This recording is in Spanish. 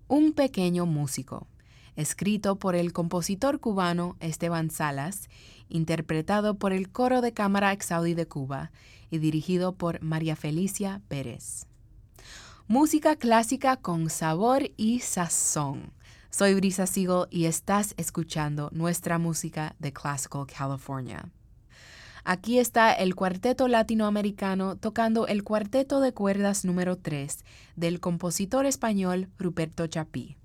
Un pequeño músico, escrito por el compositor cubano Esteban Salas, interpretado por el Coro de Cámara Exaudi de Cuba y dirigido por María Felicia Pérez. Música clásica con sabor y sazón. Soy Brisa Siegel y estás escuchando nuestra música de Classical California. Aquí está el Cuarteto Latinoamericano tocando el Cuarteto de Cuerdas número 3 del compositor español Ruperto Chapí.